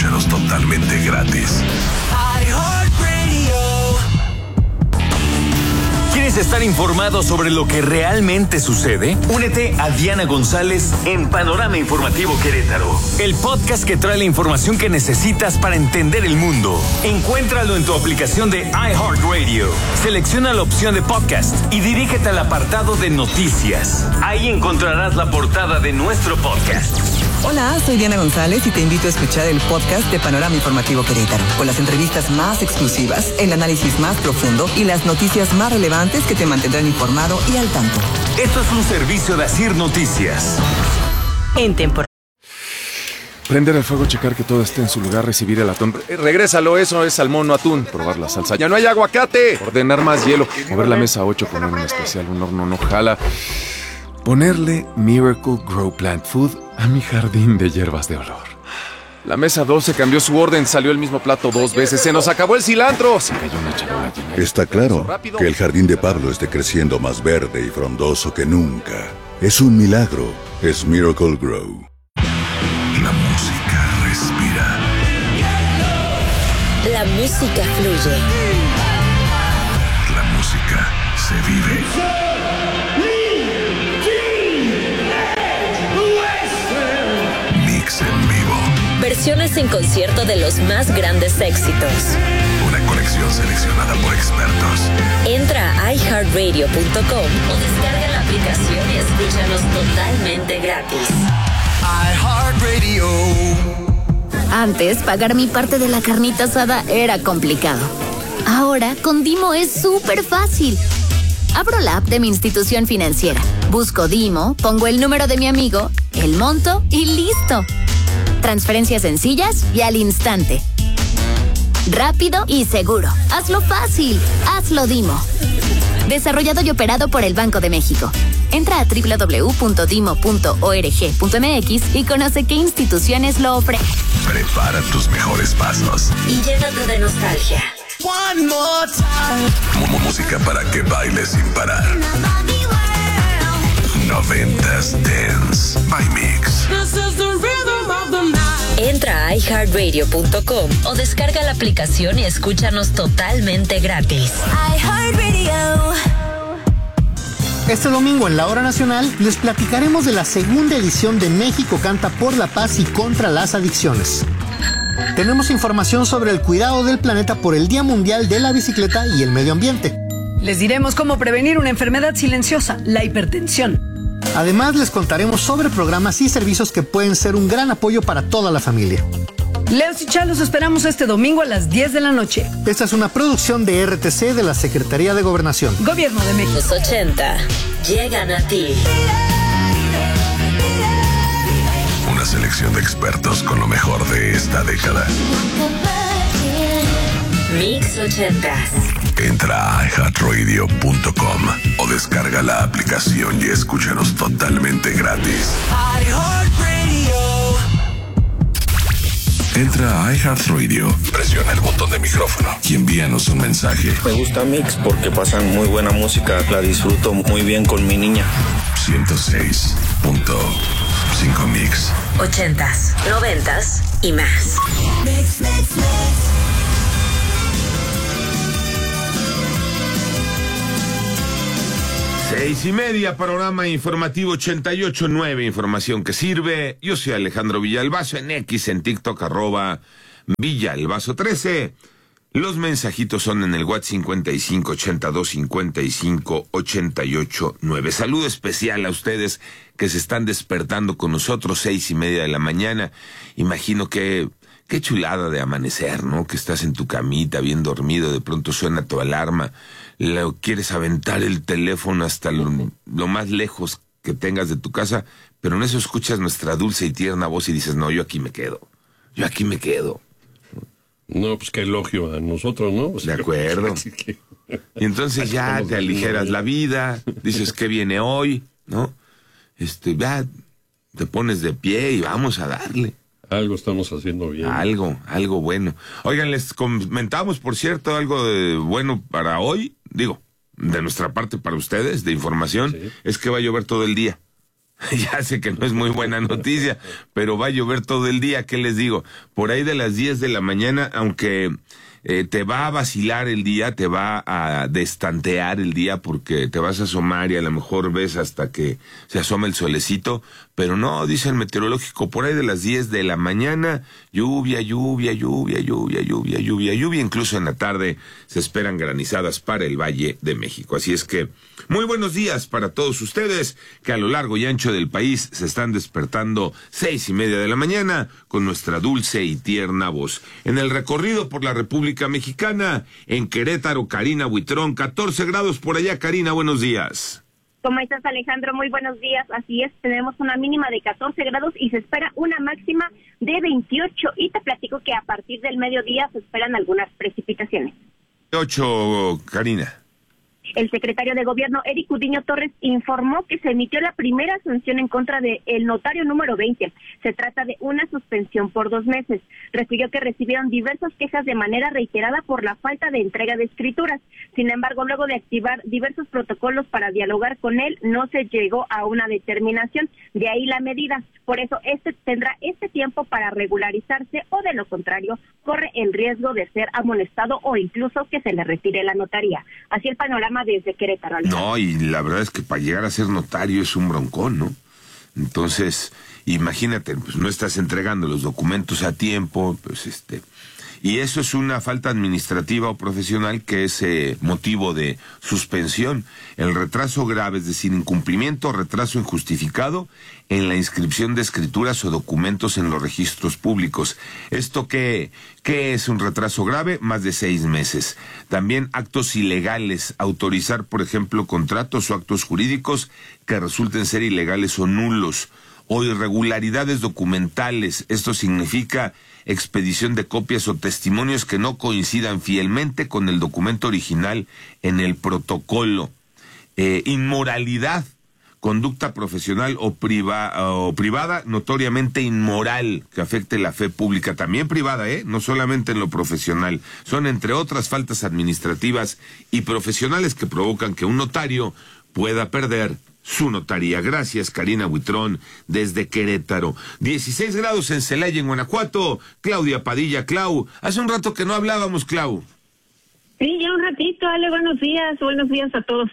escúchanos totalmente gratis. ¿Quieres estar informado sobre lo que realmente sucede? Únete a Diana González en Panorama Informativo Querétaro, el podcast que trae la información que necesitas para entender el mundo. Encuéntralo en tu aplicación de iHeartRadio. Selecciona la opción de podcast y dirígete al apartado de noticias. Ahí encontrarás la portada de nuestro podcast. Hola, soy Diana González y te invito a escuchar el podcast de Panorama Informativo Querétaro, con las entrevistas más exclusivas, el análisis más profundo y las noticias más relevantes que te mantendrán informado y al tanto. Esto es un servicio de Asir Noticias. En temporada. Prender el fuego, checar que todo esté en su lugar, recibir el atún. Regrésalo, eso es salmón, no atún. Probar la salsa. ¡Ya no hay aguacate! Ordenar más hielo. Mover la mesa 8, poner un especial, un horno no jala. Ponerle Miracle Grow Plant Food a mi jardín de hierbas de olor. La mesa 12 cambió su orden, salió el mismo plato 2 veces. ¡Se nos acabó el cilantro! Se cayó una charola llena. Está claro que el jardín de Pablo esté creciendo más verde y frondoso que nunca. Es un milagro. Es Miracle Grow. La música respira. La música fluye. La música se vive. Mix en vivo. Versiones en concierto de los más grandes éxitos. Una colección seleccionada por expertos. Entra a iHeartRadio.com o descarga la aplicación y escúchanos totalmente gratis. iHeartRadio. Antes, pagar mi parte de la carnita asada era complicado. Ahora, con Dimo es súper fácil. Abro la app de mi institución financiera, busco Dimo, pongo el número de mi amigo, el monto y listo. Transferencias sencillas y al instante. Rápido y seguro. Hazlo fácil. Hazlo Dimo. Desarrollado y operado por el Banco de México. Entra a www.dimo.org.mx y conoce qué instituciones lo ofrecen. Prepara tus mejores pasos. Y llénate de nostalgia. One more time. Música para que bailes sin parar. 90s Dance by Mix. Entra a iHeartRadio.com o descarga la aplicación y escúchanos totalmente gratis. iHeartRadio. Este domingo en la Hora Nacional les platicaremos de la segunda edición de México Canta por la Paz y contra las Adicciones. Tenemos información sobre el cuidado del planeta por el Día Mundial de la Bicicleta y el Medio Ambiente. Les diremos cómo prevenir una enfermedad silenciosa, la hipertensión. Además, les contaremos sobre programas y servicios que pueden ser un gran apoyo para toda la familia. Leos y Chá los esperamos este domingo a las 10 de la noche. Esta es una producción de RTC de la Secretaría de Gobernación. Gobierno de México. Los 80 llegan a ti. Una selección de expertos con lo mejor de esta década. Mix 80s. Entra a iHeartRadio.com o descarga la aplicación y escúchanos totalmente gratis. Entra a iHeartRadio, presiona el botón de micrófono y envíanos un mensaje. Me gusta Mix porque pasan muy buena música, la disfruto muy bien con mi niña. 106.5 Mix. 80s, 90s y más. Mix, mix, mix. 6:30, Panorama Informativo 88.9, información que sirve. Yo soy Alejandro Villalbazo, en X, en TikTok, @Villalbazo13. Los mensajitos son en el WhatsApp 5582558889. Saludo especial a ustedes que se están despertando con nosotros, 6:30 de la mañana. Imagino que qué chulada de amanecer, ¿no? Que estás en tu camita bien dormido, de pronto suena tu alarma, quieres aventar el teléfono hasta lo más lejos que tengas de tu casa, pero en eso escuchas nuestra dulce y tierna voz y dices, no, yo aquí me quedo. No, pues qué elogio a nosotros, ¿no? De acuerdo. Y entonces ya te aligeras la vida, dices qué viene hoy, ¿no? Ya te pones de pie y vamos a darle. Algo estamos haciendo bien. Algo bueno. Oigan, les comentamos, por cierto, algo de bueno para hoy, digo, de nuestra parte para ustedes, de información, sí. Es que va a llover todo el día. Ya sé que no es muy buena noticia, pero va a llover todo el día, ¿qué les digo? Por ahí de las 10 de la mañana, aunque te va a vacilar el día, te va a destantear el día porque te vas a asomar y a lo mejor ves hasta que se asoma el solecito, pero no, dice el meteorológico, por ahí de las 10 de la mañana, lluvia, incluso en la tarde se esperan granizadas para el Valle de México. Así es que, muy buenos días para todos ustedes que a lo largo y ancho del país se están despertando 6:30 de la mañana con nuestra dulce y tierna voz. En el recorrido por la República Mexicana, en Querétaro, Karina Buitrón, 14 grados por allá. Karina, buenos días. ¿Cómo estás, Alejandro? Muy buenos días. Así es, tenemos una mínima de 14 grados y se espera una máxima de 28. Y te platico que a partir del mediodía se esperan algunas precipitaciones. 8, Karina. El secretario de Gobierno, Eric Udiño Torres, informó que se emitió la primera sanción en contra del notario número 20. Se trata de una suspensión por 2 meses. Refirió que recibieron diversas quejas de manera reiterada por la falta de entrega de escrituras. Sin embargo, luego de activar diversos protocolos para dialogar con él, no se llegó a una determinación. De ahí la medida. Por eso, tendrá tiempo para regularizarse o, de lo contrario, corre el riesgo de ser amonestado o incluso que se le retire la notaría. Así el panorama desde Querétaro. No, y la verdad es que para llegar a ser notario es un broncón, ¿no? Entonces, imagínate, pues no estás entregando los documentos a tiempo, pues y eso es una falta administrativa o profesional que es motivo de suspensión. El retraso grave, es decir, incumplimiento o retraso injustificado en la inscripción de escrituras o documentos en los registros públicos. ¿Esto qué es un retraso grave? Más de 6 meses. También actos ilegales, autorizar, por ejemplo, contratos o actos jurídicos que resulten ser ilegales o nulos, o irregularidades documentales. Esto significa expedición de copias o testimonios que no coincidan fielmente con el documento original en el protocolo. Inmoralidad, conducta profesional o privada notoriamente inmoral que afecte la fe pública, también privada, no solamente en lo profesional. Son entre otras faltas administrativas y profesionales que provocan que un notario pueda perder su notaría. Gracias, Karina Buitrón, desde Querétaro. 16 grados en Celaya, en Guanajuato. Claudia Padilla. Clau, hace un rato que no hablábamos, Clau. Sí, ya un ratito, Ale, buenos días a todos.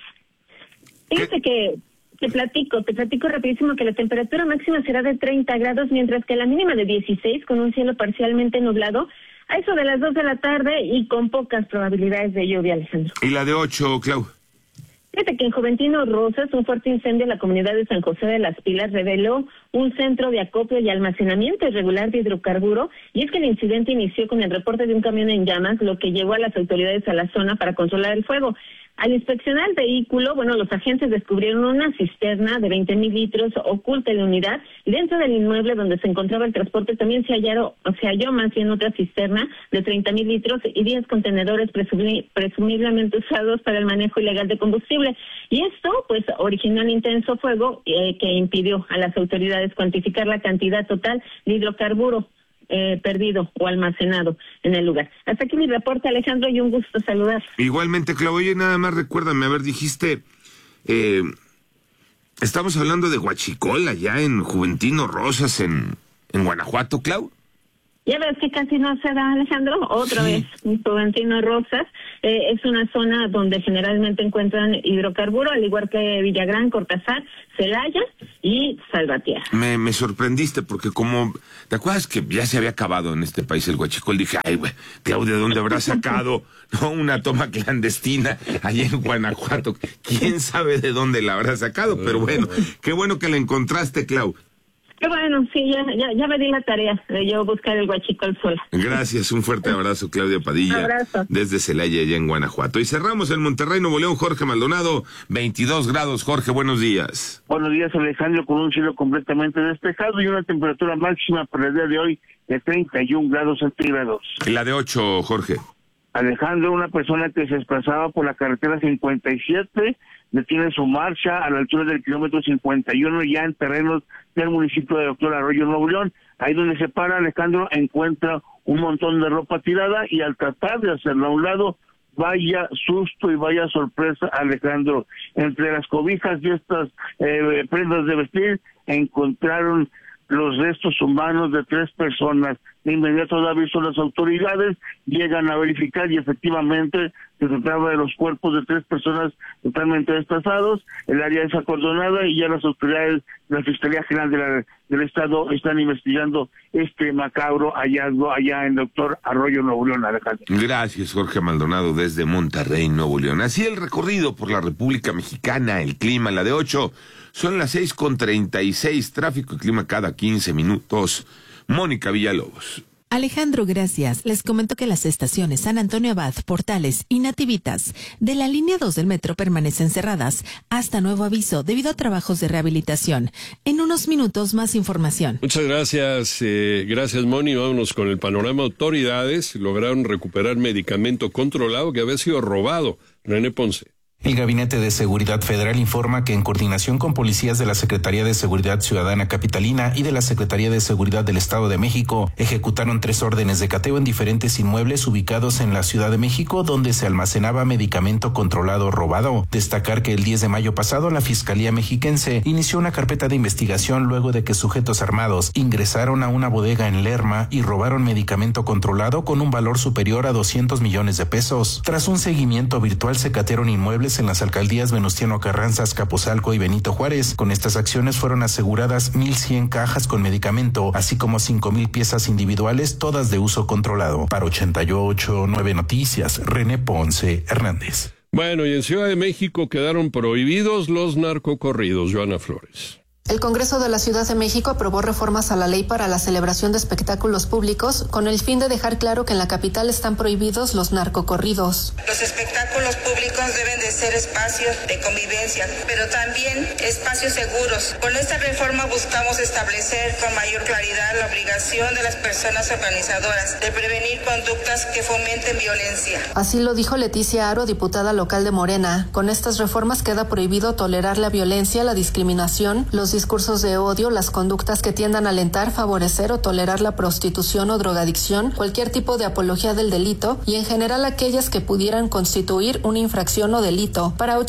Fíjate que te platico rapidísimo que la temperatura máxima será de 30 grados, mientras que la mínima de 16, con un cielo parcialmente nublado, a eso de las 2 de la tarde y con pocas probabilidades de lluvia, Alejandro. ¿Y la de 8, Clau? Fíjate que en Juventino Rosas, un fuerte incendio en la comunidad de San José de las Pilas reveló un centro de acopio y almacenamiento irregular de hidrocarburo, y es que el incidente inició con el reporte de un camión en llamas, lo que llevó a las autoridades a la zona para controlar el fuego. Al inspeccionar el vehículo, los agentes descubrieron una cisterna de 20,000 litros oculta en la unidad, y dentro del inmueble donde se encontraba el transporte también se halló más bien otra cisterna de 30,000 litros y 10 contenedores presumiblemente usados para el manejo ilegal de combustible. Y esto, originó un intenso fuego que impidió a las autoridades cuantificar la cantidad total de hidrocarburo perdido o almacenado en el lugar. Hasta aquí mi reporte, Alejandro, y un gusto saludar. Igualmente, Clau. Oye, nada más recuérdame, dijiste, estamos hablando de Huachicol, allá en Juventino Rosas, en Guanajuato, Clau. Ya ves que casi no se da, Alejandro, otra vez, Juventino Rosas, es una zona donde generalmente encuentran hidrocarburo, al igual que Villagrán, Cortázar, Celaya y Salvatierra. Me sorprendiste porque ¿te acuerdas que ya se había acabado en este país el huachicol? Dije, ay, güey, Claudia, ¿de dónde habrá sacado una toma clandestina allá en Guanajuato? ¿Quién sabe de dónde la habrá sacado? Pero bueno, qué bueno que la encontraste, Clau. Qué bueno, sí, ya me di la tarea de yo buscar el huachicol sola. Gracias, un fuerte abrazo, Claudia Padilla. Abrazo. Desde Celaya, allá en Guanajuato. Y cerramos en Monterrey, Nuevo León, Jorge Maldonado, 22 grados. Jorge, buenos días. Buenos días, Alejandro, con un cielo completamente despejado y una temperatura máxima para el día de hoy de 31 grados centígrados. ¿Y la de 8, Jorge? Alejandro, una persona que se desplazaba por la carretera 57 detiene su marcha a la altura del kilómetro 51 ya en terrenos del municipio de Doctor Arroyo, Nuevo León. Ahí donde se para, Alejandro, encuentra un montón de ropa tirada y al tratar de hacerlo a un lado, Vaya susto y vaya sorpresa, Alejandro. Entre las cobijas y estas prendas de vestir encontraron los restos humanos de 3 personas. De inmediato da aviso a las autoridades, llegan a verificar y efectivamente se trataba de los cuerpos de 3 personas totalmente desplazados. El área es acordonada y ya las autoridades de la Fiscalía General del Estado están investigando este macabro hallazgo allá en Doctor Arroyo, Nuevo León, Alejandro. Gracias, Jorge Maldonado, desde Monterrey, Nuevo León. Así el recorrido por la República Mexicana, el clima, la de 8, son las 6:36, tráfico y clima cada 15 minutos. Mónica Villalobos. Alejandro, gracias. Les comento que las estaciones San Antonio Abad, Portales y Nativitas de la línea 2 del metro permanecen cerradas hasta nuevo aviso debido a trabajos de rehabilitación. En unos minutos más información. Muchas gracias. Gracias, Moni. Vámonos con el panorama. Autoridades lograron recuperar medicamento controlado que había sido robado. René Ponce. El Gabinete de Seguridad Federal informa que en coordinación con policías de la Secretaría de Seguridad Ciudadana Capitalina y de la Secretaría de Seguridad del Estado de México, ejecutaron 3 órdenes de cateo en diferentes inmuebles ubicados en la Ciudad de México donde se almacenaba medicamento controlado robado. Destacar que el 10 de mayo pasado la Fiscalía Mexiquense inició una carpeta de investigación luego de que sujetos armados ingresaron a una bodega en Lerma y robaron medicamento controlado con un valor superior a 200 millones de pesos. Tras un seguimiento virtual se catearon inmuebles en las alcaldías Venustiano Carranza, Azcapotzalco y Benito Juárez. Con estas acciones fueron aseguradas 1,100 cajas con medicamento, así como 5,000 piezas individuales, todas de uso controlado. Para 88.9 Noticias, René Ponce Hernández. Bueno, y en Ciudad de México quedaron prohibidos los narcocorridos. Joana Flores. El Congreso de la Ciudad de México aprobó reformas a la ley para la celebración de espectáculos públicos con el fin de dejar claro que en la capital están prohibidos los narcocorridos. Los espectáculos públicos deben de ser espacios de convivencia, pero también espacios seguros. Con esta reforma buscamos establecer con mayor claridad la obligación de las personas organizadoras de prevenir conductas que fomenten violencia. Así lo dijo Leticia Aro, diputada local de Morena. Con estas reformas queda prohibido tolerar la violencia, la discriminación, los discursos de odio, las conductas que tiendan a alentar, favorecer o tolerar la prostitución o drogadicción, cualquier tipo de apología del delito y en general aquellas que pudieran constituir una infracción o delito. Para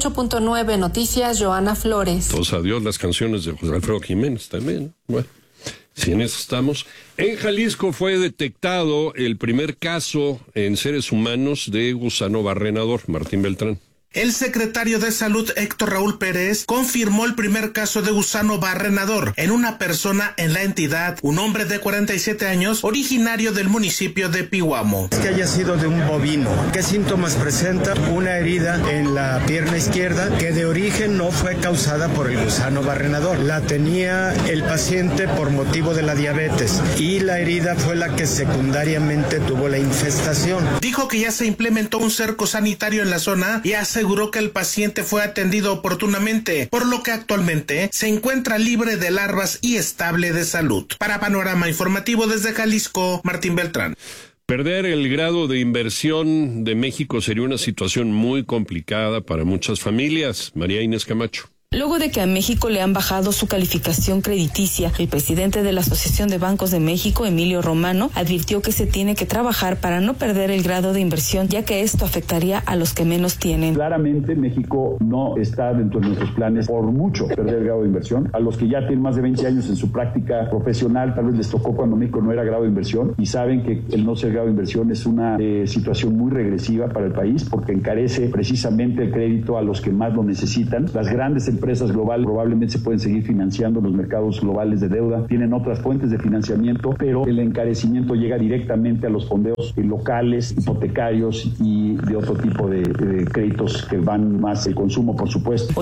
88.9 Noticias, Joana Flores. Todos adiós las canciones de José Alfredo Jiménez también. Bueno, si en eso estamos. En Jalisco fue detectado el primer caso en seres humanos de gusano barrenador. Martín Beltrán. El secretario de Salud, Héctor Raúl Pérez, confirmó el primer caso de gusano barrenador en una persona en la entidad, un hombre de 47 años, originario del municipio de Pihuamo. Que haya sido de un bovino. ¿Qué síntomas presenta? Una herida en la pierna izquierda que de origen no fue causada por el gusano barrenador. La tenía el paciente por motivo de la diabetes y la herida fue la que secundariamente tuvo la infestación. Dijo que ya se implementó un cerco sanitario en la zona y aseguró que el paciente fue atendido oportunamente, por lo que actualmente se encuentra libre de larvas y estable de salud. Para Panorama Informativo desde Jalisco, Martín Beltrán. Perder el grado de inversión de México sería una situación muy complicada para muchas familias. María Inés Camacho. Luego de que a México le han bajado su calificación crediticia, el presidente de la Asociación de Bancos de México, Emilio Romano, advirtió que se tiene que trabajar para no perder el grado de inversión, ya que esto afectaría a los que menos tienen. Claramente México no está dentro de nuestros planes por mucho perder el grado de inversión. A los que ya tienen más de 20 años en su práctica profesional, tal vez les tocó cuando México no era grado de inversión y saben que el no ser grado de inversión es una situación muy regresiva para el país porque encarece precisamente el crédito a los que más lo necesitan. Las grandes empresas globales probablemente se pueden seguir financiando los mercados globales de deuda, tienen otras fuentes de financiamiento, pero el encarecimiento llega directamente a los fondeos locales, hipotecarios y de otro tipo de créditos que van más el consumo, por supuesto.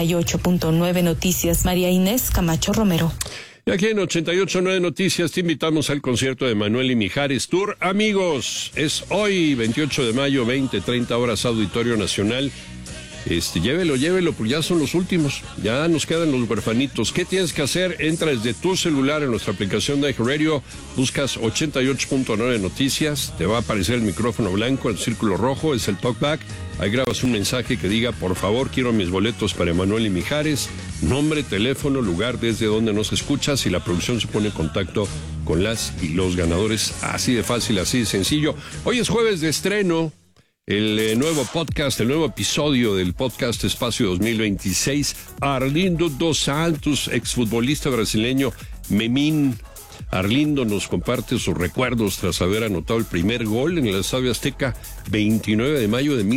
88.9 Noticias, María Inés Camacho Romero. Y aquí en 88.9 Noticias te invitamos al concierto de Manuel y Mijares Tour. Amigos, es hoy, 28 de mayo, 20:30 horas, Auditorio Nacional. Llévelo, pues ya son los últimos, ya nos quedan los huerfanitos. ¿Qué tienes que hacer? Entra desde tu celular en nuestra aplicación de iHeartRadio, buscas 88.9 Noticias, te va a aparecer el micrófono blanco, el círculo rojo, es el talkback, ahí grabas un mensaje que diga, por favor, quiero mis boletos para Emanuel y Mijares, nombre, teléfono, lugar desde donde nos escuchas y la producción se pone en contacto con las y los ganadores, así de fácil, así de sencillo. Hoy es jueves de estreno. el nuevo podcast, el nuevo episodio del podcast Espacio 2026. Arlindo dos Santos, exfutbolista brasileño, Memín. Arlindo nos comparte sus recuerdos tras haber anotado el primer gol en el Estadio Azteca 29 de mayo de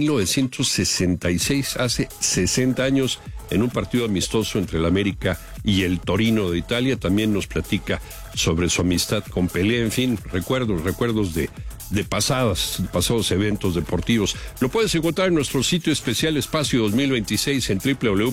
1966, hace 60 años, en un partido amistoso entre el América y el Torino de Italia. También nos platica sobre su amistad con Pelé, en fin, recuerdos de pasados eventos deportivos. Lo puedes encontrar en nuestro sitio especial Espacio 2026 en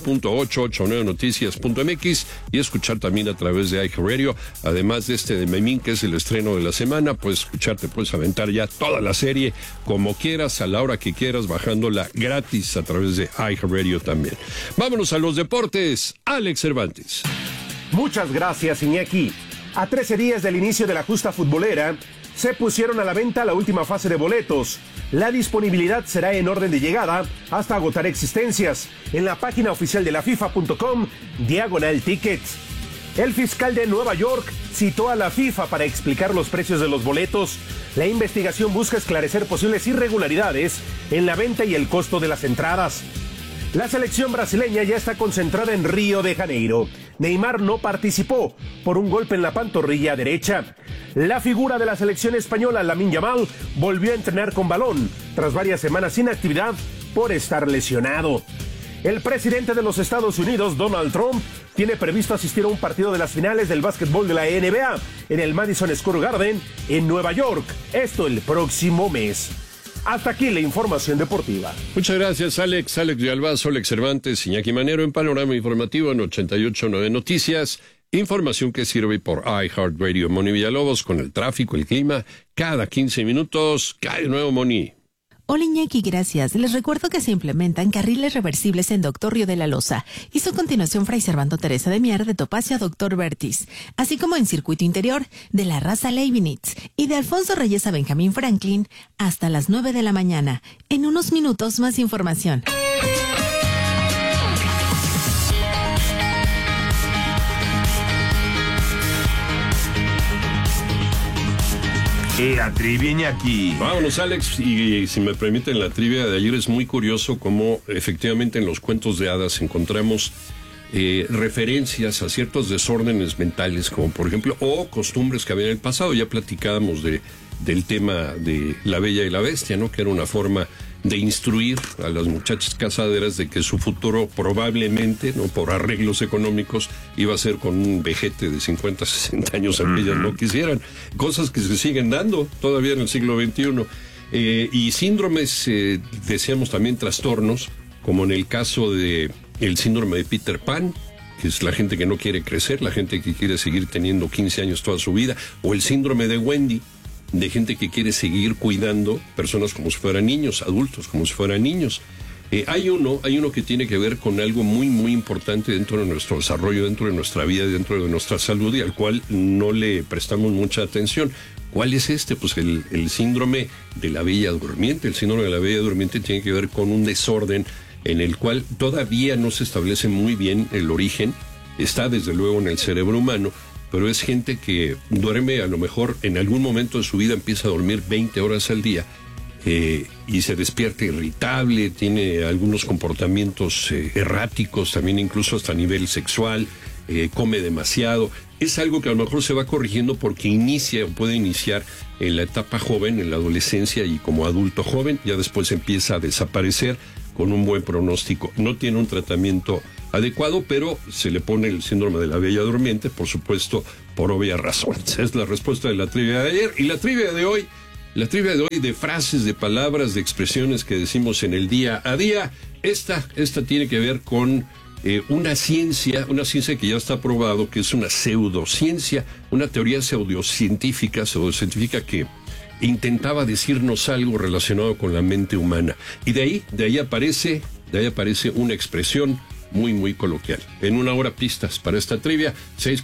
www.889noticias.mx y escuchar también a través de iHeartRadio. Además de este de Memín, que es el estreno de la semana, puedes escucharte, puedes aventar ya toda la serie como quieras, a la hora que quieras, bajándola gratis a través de iHeartRadio también. Vámonos a los deportes. Alex Cervantes. Muchas gracias, Iñaki. A 13 días del inicio de la justa futbolera, se pusieron a la venta la última fase de boletos. La disponibilidad será en orden de llegada hasta agotar existencias en la página oficial de la FIFA.com/tickets. El fiscal de Nueva York citó a la FIFA para explicar los precios de los boletos. La investigación busca esclarecer posibles irregularidades en la venta y el costo de las entradas. La selección brasileña ya está concentrada en Río de Janeiro. Neymar no participó por un golpe en la pantorrilla derecha. La figura de la selección española, Lamine Yamal, volvió a entrenar con balón tras varias semanas sin actividad por estar lesionado. El presidente de los Estados Unidos, Donald Trump, tiene previsto asistir a un partido de las finales del básquetbol de la NBA en el Madison Square Garden en Nueva York. Esto el próximo mes. Hasta aquí la información deportiva. Muchas gracias, Alex. Alex de Albazo, Alex Cervantes, Iñaki Manero en Panorama Informativo en 88.9 Noticias. Información que sirve por iHeartRadio. Moni Villalobos con el tráfico, el clima. Cada 15 minutos cae nuevo, Moni. Hola Iñaki, gracias. Les recuerdo que se implementan carriles reversibles en Doctor Río de la Loza y su continuación Fray Servando Teresa de Mier de Topacio a Doctor Vertis, así como en circuito interior de la Raza Leibniz y de Alfonso Reyes a Benjamín Franklin hasta las 9 de la mañana. En unos minutos más información. La trivia, Iñaki. Vámonos, Alex, y si me permiten, la trivia de ayer es muy curioso cómo efectivamente en los cuentos de hadas encontramos referencias a ciertos desórdenes mentales, como por ejemplo, o costumbres que había en el pasado. Ya platicábamos del tema de La Bella y la Bestia, ¿no? Que era una forma de instruir a las muchachas casaderas de que su futuro probablemente, no por arreglos económicos, iba a ser con un vejete de 50, 60 años, aunque ellas no quisieran. Cosas que se siguen dando todavía en el siglo XXI. Y síndromes, decíamos también trastornos, como en el caso de el síndrome de Peter Pan, que es la gente que no quiere crecer, la gente que quiere seguir teniendo 15 años toda su vida, o el síndrome de Wendy, de gente que quiere seguir cuidando personas como si fueran niños, adultos como si fueran niños. Hay uno que tiene que ver con algo muy, muy importante dentro de nuestro desarrollo, dentro de nuestra vida, dentro de nuestra salud, y al cual no le prestamos mucha atención. ¿Cuál es este? Pues el síndrome de la Bella Durmiente. El síndrome de la Bella Durmiente tiene que ver con un desorden en el cual todavía no se establece muy bien el origen. Está desde luego en el cerebro humano, pero es gente que duerme, a lo mejor en algún momento de su vida empieza a dormir 20 horas al día y se despierta irritable, tiene algunos comportamientos erráticos, también incluso hasta a nivel sexual, come demasiado. Es algo que a lo mejor se va corrigiendo porque inicia o puede iniciar en la etapa joven, en la adolescencia y como adulto joven, ya después empieza a desaparecer con un buen pronóstico. No tiene un tratamiento adecuado, pero se le pone el síndrome de la Bella Durmiente, por supuesto, por obvias razones. Es la respuesta de la trivia de ayer. Y la trivia de hoy de frases, de palabras, de expresiones que decimos en el día a día. Esta tiene que ver con una ciencia que ya está probado, que es una pseudociencia, una teoría pseudocientífica que intentaba decirnos algo relacionado con la mente humana. Y de ahí aparece una expresión muy, muy coloquial. En una hora pistas para esta trivia,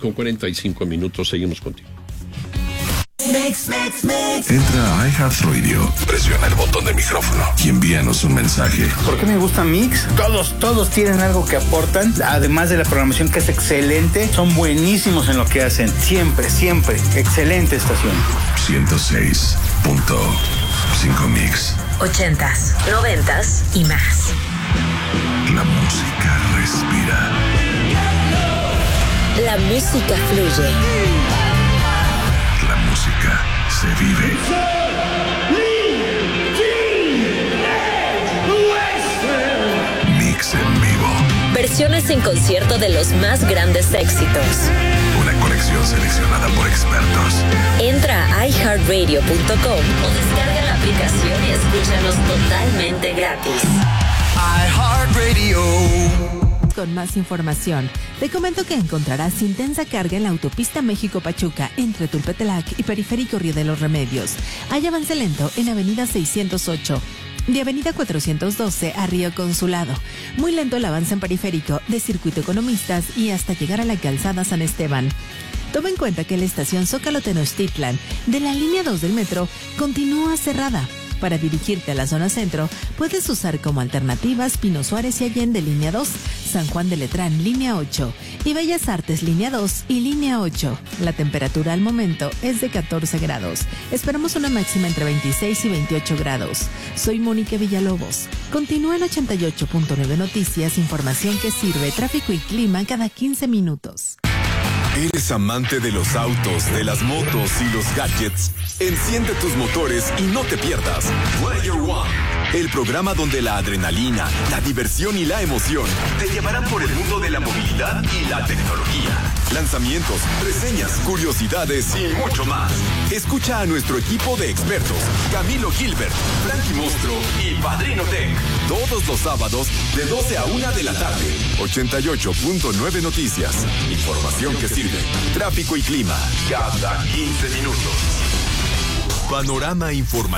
6:45, seguimos contigo. Entra a iHeartRadio, presiona el botón de micrófono y envíanos un mensaje. ¿Por qué me gusta Mix? Todos tienen algo que aportan, además de la programación que es excelente, son buenísimos en lo que hacen, siempre, excelente estación. 106.7 105 Mix. 80s, 90s y más. La música respira. La música fluye. La música se vive. Mix en vivo. Versiones en concierto de los más grandes éxitos. Una colección seleccionada por expertos. Entra a iHeartRadio.com o descarga la aplicación y escúchanos totalmente gratis. iHeartRadio. Con más información, te comento que encontrarás intensa carga en la autopista México-Pachuca entre Tulpetelac y Periférico Río de los Remedios. Hay avance lento en Avenida 608. De Avenida 412 a Río Consulado. Muy lento el avance en Periférico de Circuito Economistas y hasta llegar a la Calzada San Esteban. Toma en cuenta que la estación Zócalo Tenochtitlan de la línea 2 del metro continúa cerrada. Para dirigirte a la zona centro, puedes usar como alternativas Pino Suárez y Allende línea 2, San Juan de Letrán línea 8 y Bellas Artes línea 2 y línea 8. La temperatura al momento es de 14 grados. Esperamos una máxima entre 26 y 28 grados. Soy Mónica Villalobos. Continúa en 88.9 Noticias, información que sirve, tráfico y clima cada 15 minutos. ¿Eres amante de los autos, de las motos y los gadgets? Enciende tus motores y no te pierdas Player One, el programa donde la adrenalina, la diversión y la emoción te llevarán por el mundo de la movilidad y la tecnología. Lanzamientos, reseñas, curiosidades y mucho más. Escucha a nuestro equipo de expertos, Camilo Gilbert, Frankie Mostro y Padrino Tech, todos los sábados de 12 a 1 de la tarde. 88.9 Noticias. Información que sirve. Tráfico y clima cada 15 minutos. Panorama informativo.